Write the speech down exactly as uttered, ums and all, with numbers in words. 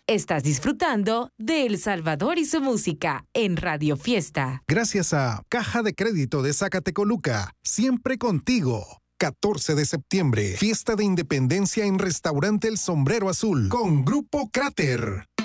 Estás disfrutando de El Salvador y su música en Radio Fiesta. Gracias a Caja de Crédito de Zacatecoluca, siempre contigo. catorce de septiembre, fiesta de independencia en Restaurante El Sombrero Azul con Grupo Cráter.